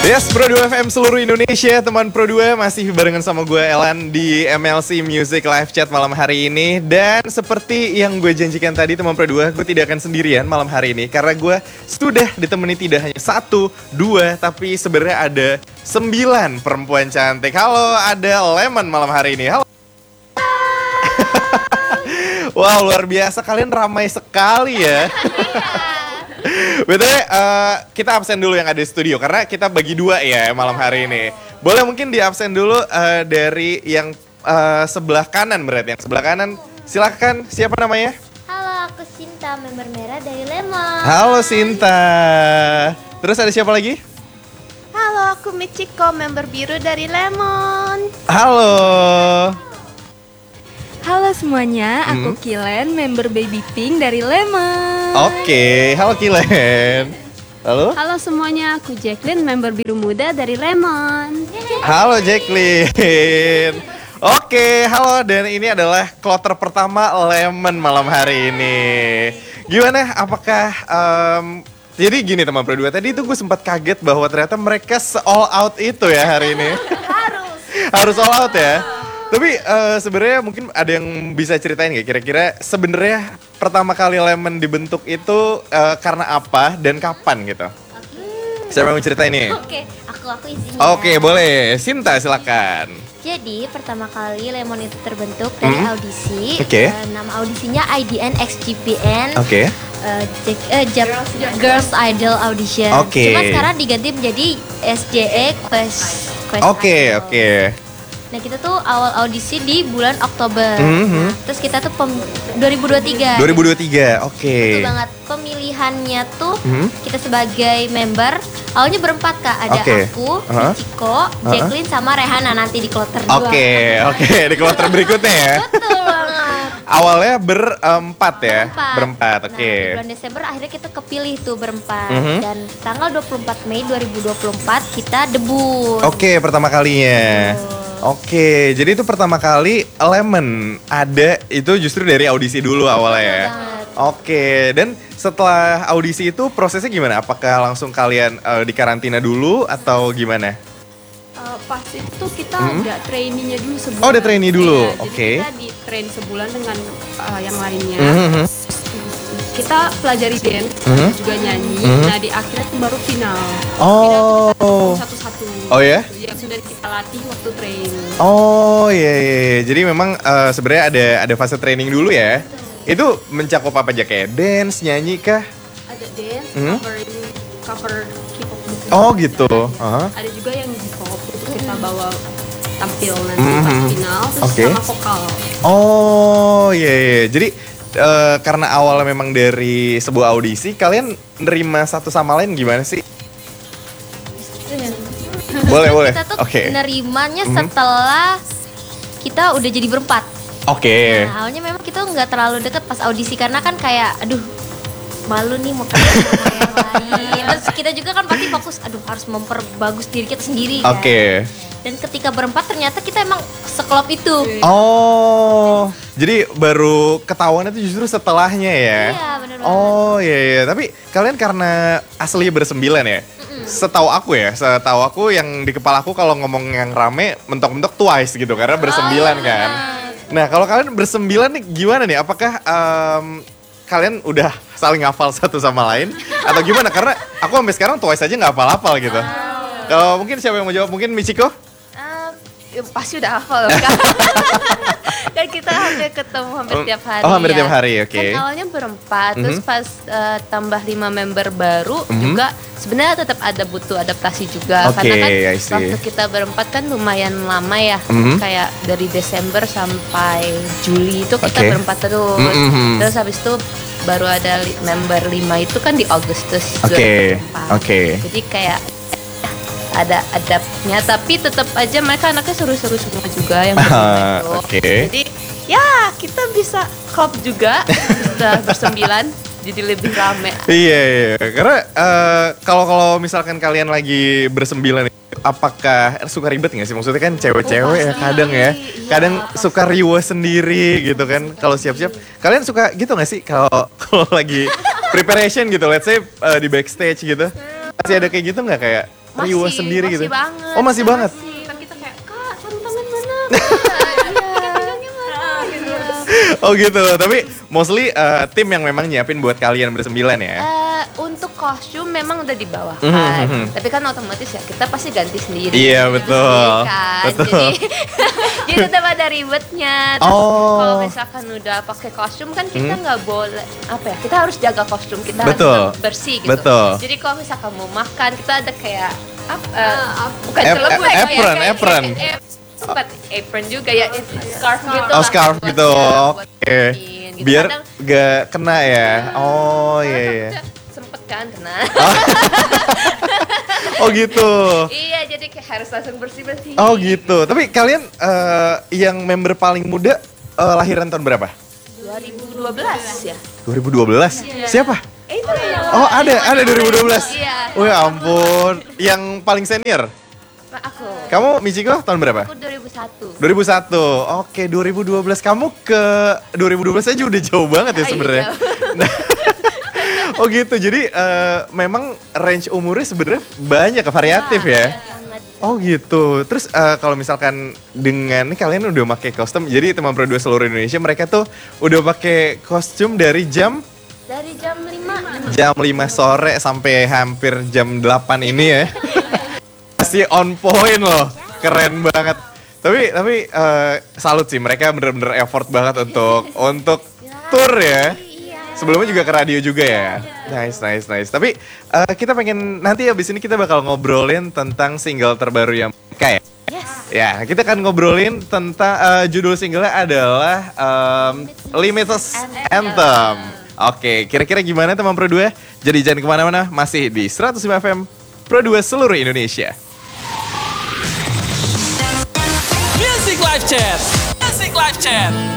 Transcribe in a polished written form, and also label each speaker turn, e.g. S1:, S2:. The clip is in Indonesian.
S1: Yes, Pro 2 FM seluruh Indonesia, teman Pro 2 masih barengan sama gue Elan di MLC Music Live Chat malam hari ini. Dan seperti yang gue janjikan tadi teman Pro 2, gue tidak akan sendirian malam hari ini. Karena gue sudah ditemani tidak hanya 1, 2, tapi sebenarnya ada 9 perempuan cantik. Halo, ada Lemon malam hari ini. Halo. Wow, luar biasa, kalian ramai sekali ya. Betul, kita absen dulu yang ada di studio karena kita bagi 2 ya malam hari ini. Boleh mungkin di absen dulu dari yang sebelah kanan berarti. Yang sebelah kanan silakan, siapa namanya?
S2: Halo, aku Sinta, member merah dari Lemon.
S1: Halo Sinta. Terus ada siapa lagi?
S3: Halo, aku Michiko, member biru dari Lemon.
S1: Halo.
S4: Halo semuanya, aku Kilen, member Baby Pink dari Lemon.
S1: Oke, halo Kilen. Halo?
S3: Halo semuanya, aku Jacqueline, member biru muda dari Lemon.
S1: Halo Jacqueline. Oke, halo, dan ini adalah kloter pertama Lemon malam hari ini. Gimana? Apakah jadi gini teman Pro 2, tadi itu gue sempat kaget bahwa ternyata mereka all out itu ya hari ini. Harus all out ya. Tapi sebenarnya mungkin ada yang bisa ceritain nggak kira-kira sebenarnya pertama kali Lemon dibentuk itu karena apa dan kapan gitu? Siapa yang mau ceritain nih?
S2: Oke, aku izin.
S1: Oke, boleh. Sinta silakan.
S2: Jadi pertama kali Lemon itu terbentuk dari audisi.
S1: Oke.
S2: Nama audisinya IDN XGPN.
S1: Oke.
S2: Girls Idol Audition.
S1: Oke.
S2: Cuma sekarang diganti menjadi SJE Quest
S1: Oke,
S2: Idol.
S1: oke.
S2: Nah kita tuh awal audisi di bulan Oktober.
S1: Mhm.
S2: Nah, terus kita tuh 2023.
S1: 2023, oke.
S2: Betul banget. Pemilihannya tuh kita sebagai member awalnya berempat Kak. Ada
S1: Oke.
S2: aku,
S1: Uh-huh.
S2: Ciko, Jacqueline sama Rehana nanti di kloter 2.
S1: Oke, di kloter berikutnya ya.
S2: Betul banget.
S1: Awalnya berempat ya. Berempat,
S2: Nah,
S1: oke.
S2: di bulan Desember akhirnya kita kepilih tuh berempat.
S1: Mhm.
S2: Dan tanggal 24 Mei 2024 kita debut.
S1: Oke, pertama kalinya. Oke, jadi itu pertama kali Lemon ada itu justru dari audisi dulu awalnya ya.
S2: Betul banget.
S1: Oke, dan setelah audisi itu prosesnya gimana? Apakah langsung kalian di karantina dulu atau gimana?
S3: Pas itu kita ada trainingnya dulu sebulan.
S1: Oh, ada trainee dulu,
S3: Iya,
S1: oke.
S3: Jadi kita di train sebulan dengan yang lainnya.
S1: Mhm.
S3: Kita pelajari dance, juga nyanyi. Nah di akhirnya itu baru final. Final tuh kita
S1: Oh.
S3: satu-satu.
S1: Oh ya?
S3: Yang sudah kita latih waktu train.
S1: Oh iya, iya. Jadi memang sebenarnya ada fase training dulu ya. Itu mencakup apa aja kayak dance, nyanyi kah?
S3: Ada dance, cover K-pop gitu.
S1: Oh gitu.
S3: Ada juga yang hip hop untuk kita bawa tampil nanti pas final, terus
S1: Oke.
S3: sama vokal.
S1: Oh iya, iya. Jadi karena awalnya memang dari sebuah audisi, kalian nerima satu sama lain gimana sih? Boleh, boleh.
S2: Kita tuh
S1: Oke.
S2: nerimanya setelah kita udah jadi berempat.
S1: Oke.
S2: Nah, awalnya memang kita nggak terlalu deket pas audisi karena kan kayak aduh malu nih mau ketemu sama yang lain. Terus kita juga kan pasti fokus aduh harus memperbagus diri kita sendiri kan.
S1: Oke.
S2: Dan ketika berempat ternyata kita emang sekelop itu.
S1: Oh, jadi baru ketahuan itu justru setelahnya ya?
S2: Iya, bener banget.
S1: Oh iya, iya. Tapi kalian karena asli bersembilan ya? Setahu aku yang di kepala aku kalau ngomong yang rame mentok-mentok Twice gitu karena bersembilan kan. Nah kalau kalian bersembilan nih gimana nih? Apakah kalian udah saling hafal satu sama lain atau gimana? Karena aku sampai sekarang Twice aja nggak hafal-hafal gitu. Kalau mungkin siapa yang mau jawab? Mungkin Michiko?
S3: Ya, pasti udah hafal kan. Kan kita hampir ketemu hampir tiap hari.
S1: Oh hampir
S3: ya.
S1: tiap hari, oke.
S3: Kan awalnya berempat, terus pas tambah 5 member baru juga sebenarnya tetap ada butuh adaptasi juga.
S1: Oke,
S3: Karena kan
S1: I see.
S3: waktu kita berempat kan lumayan lama ya, kayak dari Desember sampai Juli itu kita
S1: Oke.
S3: berempat terus. Terus habis itu baru ada member 5 itu kan di Agustus
S1: Oke,
S3: 2024.
S1: oke.
S3: Jadi kayak ada adabnya tapi tetap aja mereka anaknya seru-seru semua juga yang bermain itu.
S1: Oke.
S3: Jadi ya kita bisa klub juga bisa bersembilan jadi lebih rame.
S1: Iya, iya. Karena kalau misalkan kalian lagi bersembilan, apakah suka ribet nggak sih? Maksudnya kan cewek-cewek ya kadang ya, kadang suka riweh sendiri gitu kan. Kalau siap-siap, kalian suka gitu nggak sih? Kalau lagi preparation gitu, let's say di backstage gitu, masih ada kayak gitu nggak kayak? riuh sendiri gitu.
S3: Masih banget.
S1: Oh, masih banget.
S3: Kan kita kayak, Kak, sarung tangan mana?
S1: Oh gitu. Tapi mostly tim yang memang nyiapin buat kalian bersembilan ya.
S3: Untuk kostum memang udah dibawakan,
S1: Mhm.
S3: tapi kan otomatis ya kita pasti ganti sendiri.
S1: Iya, betul.
S3: Iya kan?
S1: Betul.
S3: Jadi tetap ada ribetnya. Terus
S1: Oh.
S3: kalau misalkan udah pakai kostum kan kita nggak boleh apa ya? Kita harus jaga kostum kita
S1: Betul.
S3: harus bersih gitu.
S1: Betul.
S3: Jadi kalau misalkan mau makan kita ada kayak bukan
S1: Ap-
S3: celebek ya,
S1: apron,
S3: kayak-
S1: apron.
S3: Sempat apron juga ya, scarf gitu.
S1: Oh,
S3: lah.
S1: scarf
S3: Buat
S1: gitu.
S3: ya, buat
S1: Oke.
S3: bikin gitu.
S1: Biar
S3: Kadang-
S1: gak kena ya. Oh
S3: kadang
S1: iya iya.
S3: kita sempet kan kena.
S1: Oh gitu.
S3: Iya, jadi kayak harus langsung bersih-bersih.
S1: Oh gitu. Tapi kalian yang member paling muda lahiran tahun berapa?
S3: 2012 ya.
S1: 2012. Siapa?
S3: Itu
S1: Oh ada 2012.
S3: Iya.
S1: Oh ya ampun. Yang paling senior?
S3: Aku.
S1: Kamu Michiko tahun berapa?
S3: Aku 2001.
S1: 2001. Oke, 2012. Kamu ke 2012 aja udah jauh banget ya
S3: Iya,
S1: sebenarnya. Nah, oh gitu. Jadi memang range umurnya sebenarnya banyak variatif ya.
S3: Sangat.
S1: Oh gitu. Terus kalau misalkan dengan ini kalian udah pakai kostum, jadi teman Pro 2 seluruh Indonesia mereka tuh udah pakai kostum dari
S3: Dari jam 5.
S1: jam 5 sore sampai hampir jam 8 ini ya. Masih on point loh. Keren banget. Tapi salut sih, mereka bener-bener effort banget untuk tour ya. Sebelumnya juga ke radio juga ya. Nice. Tapi kita pengen nanti abis ini kita bakal ngobrolin tentang single terbaru yang mereka ya.
S3: Yes.
S1: Ya, kita akan ngobrolin tentang judul singlenya adalah Limitless Anthem. Oke, kira-kira gimana teman Pro 2? Jadi jangan kemana-mana, masih di 105 FM Pro 2 seluruh Indonesia.
S5: Music Live Chat.